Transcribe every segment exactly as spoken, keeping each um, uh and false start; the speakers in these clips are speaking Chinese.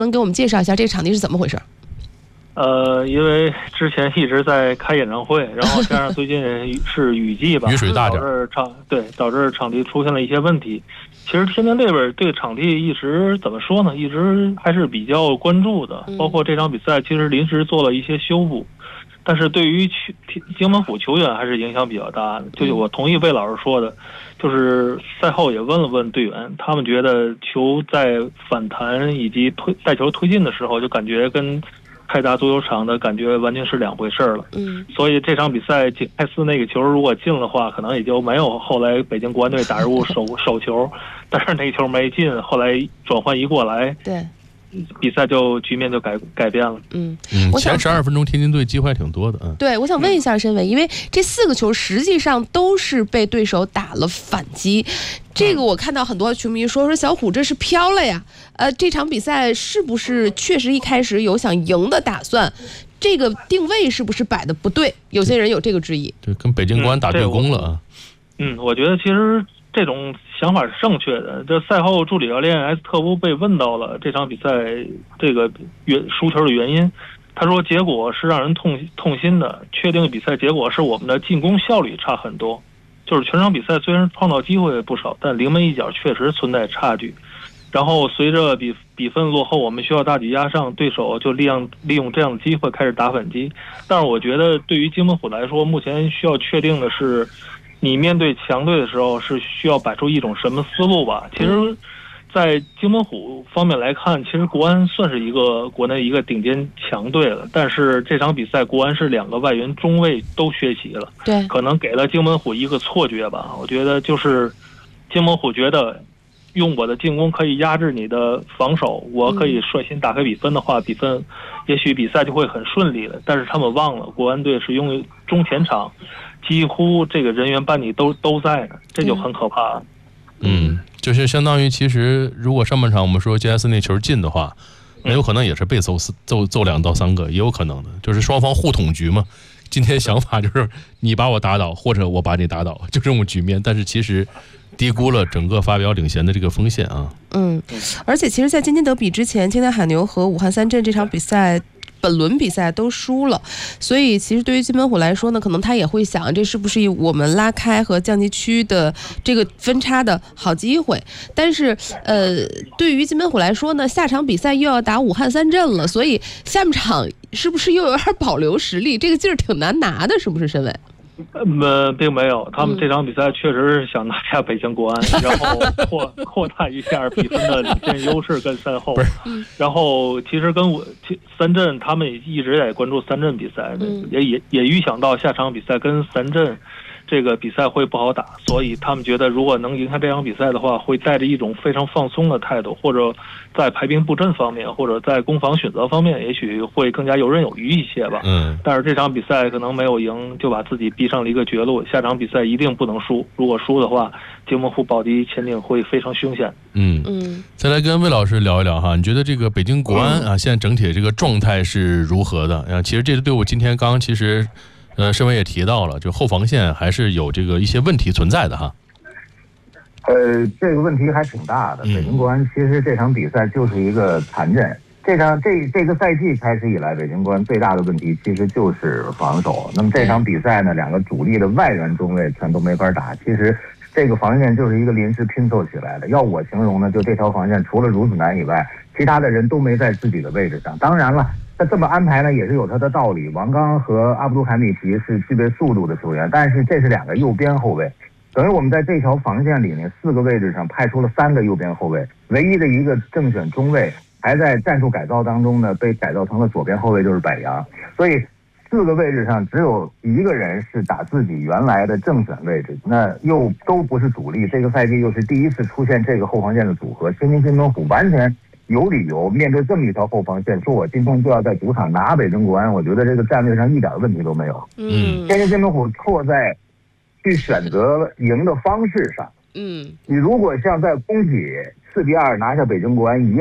能给我们介绍一下这个场地是怎么回事？ 呃，因为之前一直在开演唱会，然后加上最近是雨季吧， 雨水大点， 导致场对导致场地出现了一些问题。其实天津这边对场地一直怎么说呢，一直还是比较关注的，包括这场比赛其实临时做了一些修补。但是对于津门虎球员还是影响比较大的，就是我同意魏老师说的，就是赛后也问了问队员，他们觉得球在反弹以及推带球推进的时候，就感觉跟开打足球场的感觉完全是两回事了。 嗯， 所以这场比赛景泰寺那个球如果进的话，可能也就没有后来北京国安队打入手手球，但是那球没进，后来转换一过来， 对。 比赛就局面就改改变了。 嗯嗯，前十二分钟天津队机会还挺多的。嗯， 对，我想问一下申伟，因为这四个球实际上都是被对手打了反击，这个我看到很多球迷说说小虎这是飘了呀。呃，这场比赛是不是确实一开始有想赢的打算？这个定位是不是摆的不对？有些人有这个质疑。 对，跟北京国安打对攻了啊。 嗯，我觉得其实这种想法是正确的。这赛后助理教练埃斯特乌被问到了这场比赛这个原输球的原因，他说结果是让人痛痛心的，确定比赛结果是我们的进攻效率差很多，就是全场比赛虽然创造机会不少，但临门一脚确实存在差距。然后随着比比分落后，我们需要大举压上，对手就利用利用这样的机会开始打反击。但是我觉得对于津门虎来说，目前需要确定的是，你面对强队的时候是需要摆出一种什么思路吧？其实，在津门虎方面来看，其实国安算是一个国内一个顶尖强队了。但是这场比赛国安是两个外援中卫都缺席了， 对， 可能给了津门虎一个错觉吧。我觉得就是津门虎觉得用我的进攻可以压制你的防守，我可以率先打开比分的话，比分也许比赛就会很顺利了。但是他们忘了，国安队是用中前场。几乎这个人员班底都都在呢，这就很可怕。 嗯，就是相当于其实如果上半场我们说杰莱斯那球进的话，那有可能也是被揍揍揍两到三个，也有可能的，就是双方互捅局嘛。今天想法就是你把我打倒，或者我把你打倒，就这种局面。但是其实低估了整个发表领先的这个锋线啊。 嗯，而且其实，在京津德比之前，青岛海牛和武汉三镇这场比赛。本轮比赛都输了，所以其实对于津门虎来说呢，可能他也会想，这是不是我们拉开和降级区的这个分差的好机会？但是，呃，对于津门虎来说呢，下场比赛又要打武汉三镇了，所以下半场是不是又有点保留实力？这个劲儿挺难拿的，是不是，申伟？ 呃，并没有，他们这场比赛确实是想拿下北京国安，嗯、然后扩扩大一下比分的领先优势跟赛后。然后其实跟我三镇他们一直在关注三镇比赛，嗯、也也也预想到下场比赛跟三镇这个比赛会不好打，所以他们觉得如果能赢下这场比赛的话，会带着一种非常放松的态度，或者在排兵布阵方面，或者在攻防选择方面，也许会更加游刃有余一些吧。 嗯。 但是这场比赛可能没有赢，就把自己逼上了一个绝路。下场比赛一定不能输，如果输的话，津门虎保级前景会非常凶险。 嗯嗯。再来跟魏老师聊一聊哈，你觉得这个北京国安啊，现在整体的这个状态是如何的？啊，其实这支队伍今天刚刚其实。呃，申伟也提到了，就后防线还是有这个一些问题存在的哈。 呃，这个问题还挺大的。北京国安其实这场比赛就是一个残阵。这场这这个赛季开始以来，北京国安最大的问题其实就是防守。那么这场比赛呢，两个主力的外援中卫全都没法打。其实这个防线就是一个临时拼凑起来的。要我形容呢，就这条防线除了孺子男以外，其他的人都没在自己的位置上。当然了。那这么安排呢，也是有它的道理。王刚和阿卜杜凯米奇是具备速度的球员，但是这是两个右边后卫，等于我们在这条防线里面四个位置上派出了三个右边后卫，唯一的一个正选中卫还在战术改造当中呢，被改造成了左边后卫，就是柏杨。所以四个位置上只有一个人是打自己原来的正选位置，那又都不是主力。这个赛季又是第一次出现这个后防线的组合，天津津门虎完全有理由面对这么一条后防线，说我今天就要在主场拿北京国安，我觉得这个战略上一点问题都没有。 嗯， 天津津门虎错在去选择赢的方式上。 嗯， 你如果像在工体四比二拿下北京国安一样，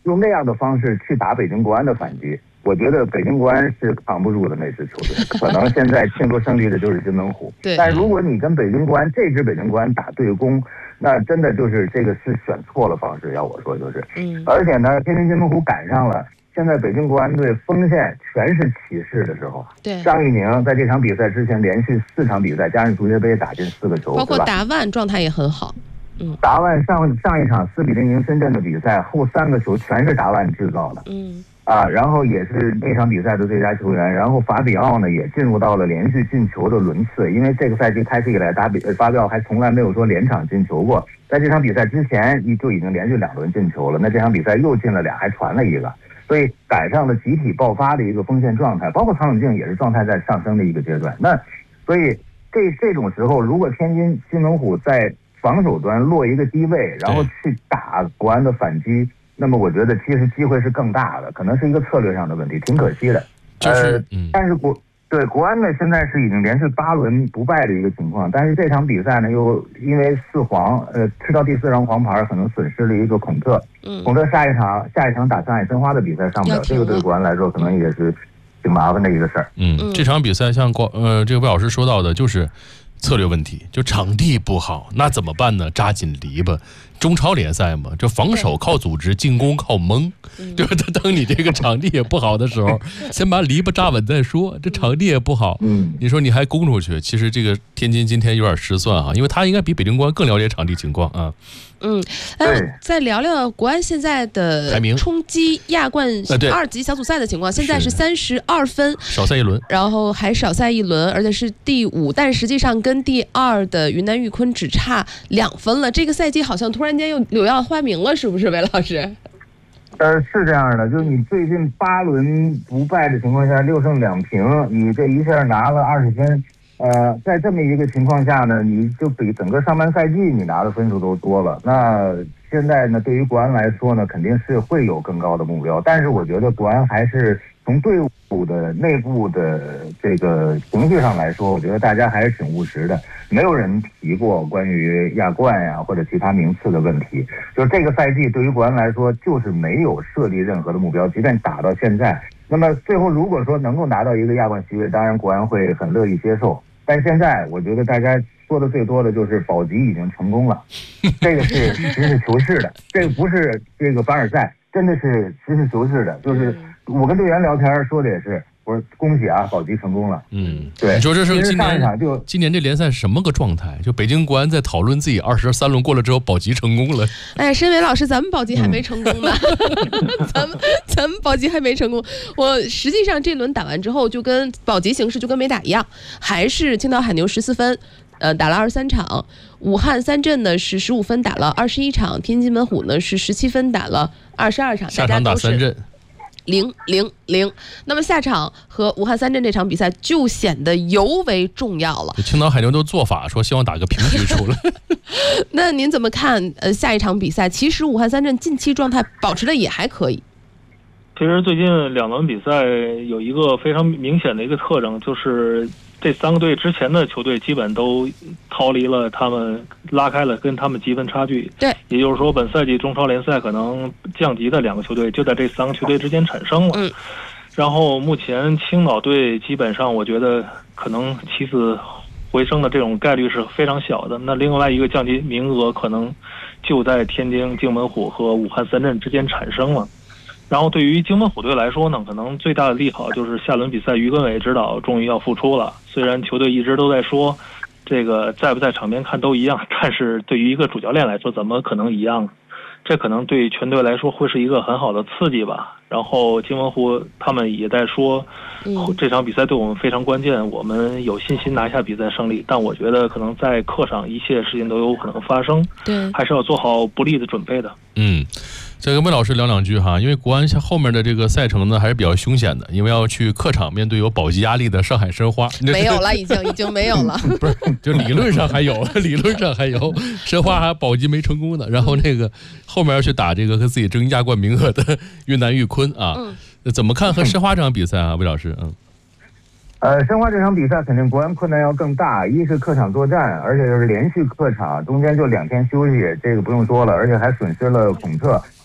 用那样的方式去打北京国安的反击，我觉得北京国安是扛不住的那支球队，可能现在庆祝胜利的就是金门虎。 对， 但如果你跟北京国安这支北京国安打对攻，那真的就是这个是选错了方式，要我说就是。 嗯， 而且呢，天津金门虎赶上了现在北京国安队锋线全是骑士的时候。 对， 张玉宁在这场比赛之前连续四场比赛加上足协杯打进四个球， 包括达万状态也很好。嗯， 达万上上一场四比零赢深圳的比赛后三个球全是达万制造的。 嗯。 啊，然后也是那场比赛的最佳球员，然后法比奥呢也进入到了连续进球的轮次，因为这个赛季开始以来，达比法比奥还从来没有说连场进球过，在这场比赛之前就已经连续两轮进球了，那这场比赛又进了俩，还传了一个，所以赶上了集体爆发的一个锋线状态，包括曹永静也是状态在上升的一个阶段。那所以这这种时候，如果天津金门虎在防守端落一个低位，然后去打国安的反击，那么我觉得其实机会是更大的，可能是一个策略上的问题，挺可惜的。 就是， 嗯、呃，但是国对国安呢，现在是已经连续八轮不败的一个情况，但是这场比赛呢，又因为四黄，呃，吃到第四张黄牌，可能损失了一个孔特。嗯，孔特下一场下一场打上海申花的比赛上不了，这个对国安来说可能也是挺麻烦的一个事儿。 嗯，这场比赛像国呃这个魏老师说到的，就是策略问题，就场地不好，那怎么办呢？扎紧篱笆。中超联赛嘛，就防守靠组织，进攻靠蒙，就是当你这个场地也不好的时候，先把篱笆扎稳再说。这场地也不好，你说你还攻出去，其实这个天津今天有点失算哈，因为他应该比北京国安更了解场地情况啊。 嗯，哎，再聊聊国安现在的排名， 冲击亚冠二级小组赛的情况，现在是三十二分， 少赛一轮， 然后还少赛一轮，而且是第五，但实际上跟第二的云南玉坤只差两分了。这个赛季好像突然间又柳耀花名了，是不是，韦老师？ 呃，是这样的，就是你最近八轮不败的情况下，六胜两平，你这一下拿了二十分。呃，在这么一个情况下呢，你就比整个上半赛季你拿的分数都多了。那现在呢，对于国安来说呢，肯定是会有更高的目标，但是我觉得国安还是从队伍的内部的这个情绪上来说，我觉得大家还是挺务实的，没有人提过关于亚冠呀或者其他名次的问题。就是这个赛季对于国安来说，就是没有设立任何的目标，即便打到现在。那么最后如果说能够拿到一个亚冠席位，当然国安会很乐意接受。但现在我觉得大家说的最多的就是保级已经成功了，这个是实事求是的，这个不是这个凡尔赛，真的是实事求是的。就是我跟队员聊天说的也是，我说恭喜啊，保级成功了。 嗯， 对。 你说这是今年就今年这联赛是什么个状态？就北京国安在讨论自己二十三轮过了之后保级成功了。 哎，申伟老师，咱们保级还没成功呢，嗯、咱们咱们保级还没成功。我实际上这轮打完之后，就跟保级形势就跟没打一样，还是青岛海牛十四分。呃，打了二十三场，武汉三镇呢是十五分打了二十一场，天津金门虎呢是十七分打了二十二场， 下场打三镇， 零零零。那么下场和武汉三镇这场比赛就显得尤为重要了。 青岛海牛都做法说希望打个平局出来。 那您怎么看？呃，下一场比赛，其实武汉三镇近期状态保持的也还可以。 其实最近两轮比赛有一个非常明显的一个特征，就是这三个队之前的球队基本都逃离了他们，拉开了跟他们积分差距。 对， 也就是说本赛季中超联赛可能降级的两个球队就在这三个球队之间产生了。 嗯， 然后目前青岛队基本上我觉得可能起死回生的这种概率是非常小的。那另外一个降级名额可能就在天津津门虎和武汉三镇之间产生了。然后对于津门虎队来说呢，可能最大的利好就是下轮比赛于根伟指导终于要复出了。虽然球队一直都在说这个在不在场边看都一样，但是对于一个主教练来说怎么可能一样？这可能对全队来说会是一个很好的刺激吧。然后津门虎他们也在说这场比赛对我们非常关键，我们有信心拿下比赛胜利，但我觉得可能在客场一切事情都有可能发生， 对， 还是要做好不利的准备的。 嗯，再跟魏老师聊两句哈，因为国安后面的这个赛程呢还是比较凶险的，因为要去客场面对有保级压力的上海申花。 没有了，已经已经没有了。 不是，就理论上还有，理论上还有，申花还保级没成功呢。然后那个后面要去打这个和自己争亚冠名额的云南玉坤啊，嗯、怎么看和申花这场比赛啊，魏老师？嗯。 呃，申花这场比赛肯定国安困难要更大，一是客场作战，而且就是连续客场，中间就两天休息，这个不用说了，而且还损失了孔特。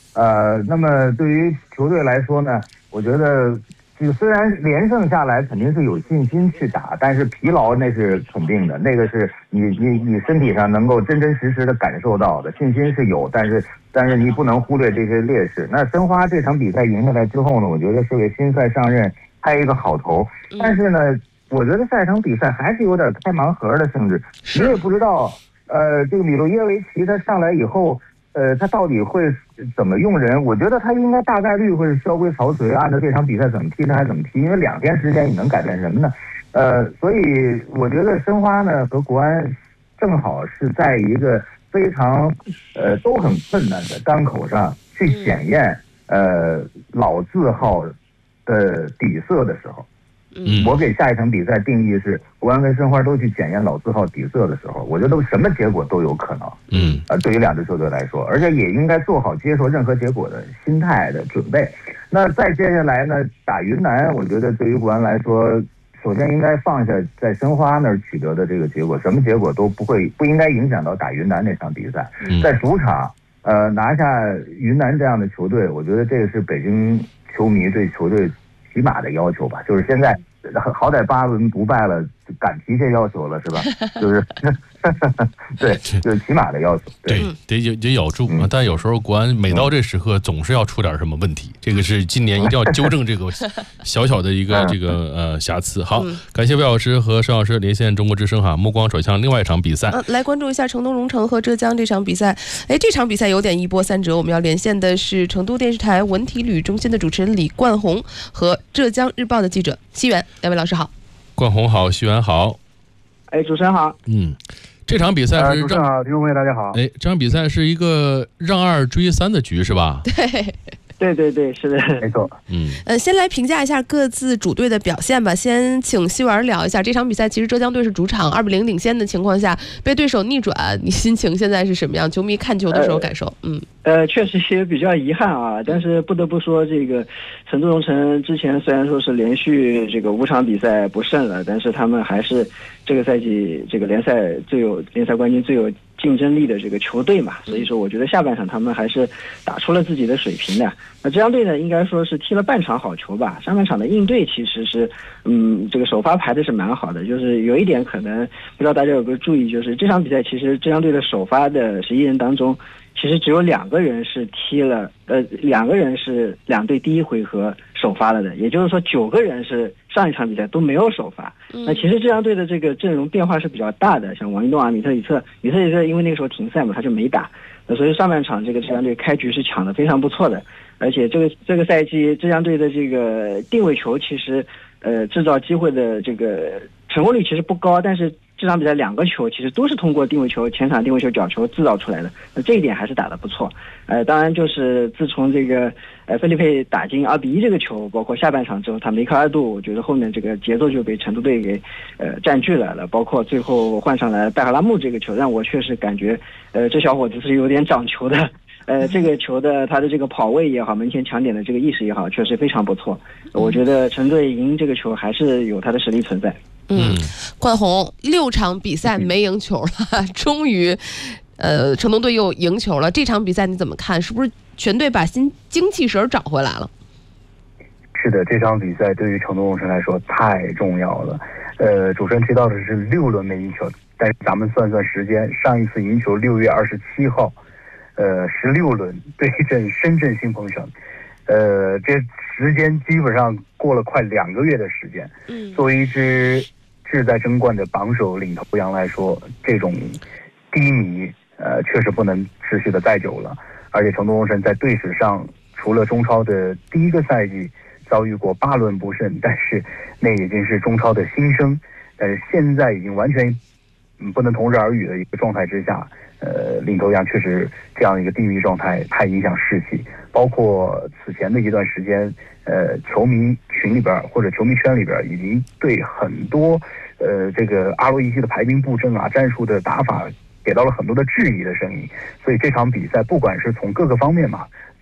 呃，那么对于球队来说呢，我觉得就虽然连胜下来肯定是有信心去打，但是疲劳那是肯定的，那个是你你你身体上能够真真实实的感受到的。信心是有，但是但是你不能忽略这些劣势。那申花这场比赛赢下来之后呢，我觉得是给新赛上任开一个好头。但是呢，我觉得下一场比赛还是有点开盲盒的性质，你也不知道，呃，这个米洛耶维奇他上来以后。呃，他到底会怎么用人？我觉得他应该大概率会是萧规曹随，按照这场比赛怎么踢他还怎么踢，因为两天时间你能改变什么呢？呃，所以我觉得申花呢和国安正好是在一个非常呃都很困难的当口上去检验呃老字号的底色的时候。 嗯， 我给下一场比赛定义是国安跟申花都去检验老字号底色的时候，我觉得什么结果都有可能。 嗯， 呃，对于两支球队来说，而且也应该做好接受任何结果的心态的准备。那再接下来呢，打云南，我觉得对于国安来说，首先应该放下在申花那儿取得的这个结果，什么结果都不会不应该影响到打云南那场比赛。在主场，呃，拿下云南这样的球队，我觉得这个是北京球迷对球队起码的要求吧，就是现在好歹八轮不败了，敢提这要求了是吧？就是对，就是起码的要求。 对，对得得咬住、嗯、但有时候国安每到这时刻总是要出点什么问题，这个是今年一定要纠正这个小小的一个这个呃瑕疵。好，感谢魏老师和申老师连线中国之声哈，目光转向另外一场比赛、 呃、来关注一下成都蓉城和浙江这场比赛。哎，这场比赛有点一波三折，我们要连线的是成都电视台文体旅中心的主持人李冠宏和浙江日报的记者西元。两位老师好。 冠宏好，西元好。 哎，主持人好。 嗯，这场比赛是、呃、 主持人好，听众朋友大家好。 哎，这场比赛是一个让二追三的局是吧？ 对。 对对对，是的，没错。 嗯， 呃，先来评价一下各自主队的表现吧。先请西元聊一下这场比赛，其实浙江队是主场二比零领先的情况下被对手逆转，你心情现在是什么样？球迷看球的时候感受？ 呃、嗯，呃，确实也比较遗憾啊，但是不得不说，这个成都蓉城之前虽然说是连续这个五场比赛不胜了，但是他们还是这个赛季这个联赛最有联赛冠军最有竞争力的这个球队嘛，所以说我觉得下半场他们还是打出了自己的水平的。那浙江队呢，应该说是踢了半场好球吧。上半场的应对其实是，嗯，这个首发排的是蛮好的，就是有一点可能不知道大家有没有注意，就是这场比赛其实浙江队的首发的十一人当中，其实只有两个人是踢了，呃，两个人是两队第一回合首发了的，也就是说九个人是上一场比赛都没有首发。那其实浙江队的这个阵容变化是比较大的，像王一动啊、米特里特，米特里特因为那个时候停赛嘛，他就没打，所以上半场这个浙江队开局是抢得非常不错的，而且这个这个赛季浙江队的这个定位球其实呃制造机会的这个成功率其实不高，但是这场比赛两个球其实都是通过定位球前场定位球角球制造出来的，那这一点还是打得不错。呃，当然就是自从这个呃费利佩打进二比一这个球，包括下半场之后他梅开二度，我觉得后面这个节奏就被成都队给呃占据了了，包括最后换上来拜哈拉木这个球，让我确实感觉呃这小伙子是有点长球的。呃，这个球的他的这个跑位也好，门前抢点的这个意识也好，确实非常不错。我觉得成队赢这个球还是有他的实力存在。 嗯，冠宏六场比赛没赢球了，终于，呃，成都队又赢球了。这场比赛你怎么看？是不是全队把新精气神找回来了？ 是的，这场比赛对于成都蓉城来说太重要了。呃，主持人提到的是六轮没赢球，但是咱们算算时间，上一次赢球六月二十七号。呃，十六轮对阵深圳新鹏城，呃，这时间基本上过了快两个月的时间。嗯，作为一支志在争冠的榜首领头羊来说，这种低迷，呃，确实不能持续的再久了。而且成都蓉城在队史上，除了中超的第一个赛季遭遇过八轮不胜，但是那已经是中超的新生，但是现在已经完全嗯不能同日而语的一个状态之下。呃，领头羊确实这样一个低迷状态太影响士气，包括此前的一段时间，呃，球迷群里边或者球迷圈里边已经对很多呃这个阿罗伊西的排兵布阵啊、战术的打法给到了很多的质疑的声音，所以这场比赛不管是从各个方面嘛，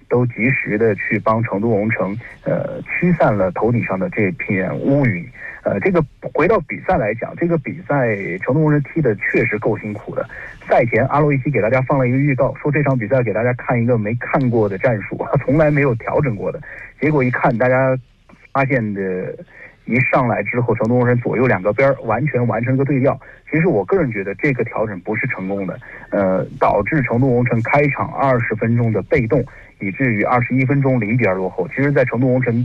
都及时的去帮成都龙城呃驱散了头顶上的这片乌云。呃，这个回到比赛来讲，这个比赛成都龙城踢的确实够辛苦的。赛前阿洛伊奇给大家放了一个预告，说这场比赛给大家看一个没看过的战术，从来没有调整过的。结果一看，大家发现的一上来之后，成都龙城左右两个边完全完成一个对调。其实我个人觉得这个调整不是成功的，呃，导致成都龙城开场二十分钟的被动，以至于二十一分钟零比二落后。其实，在成都龙城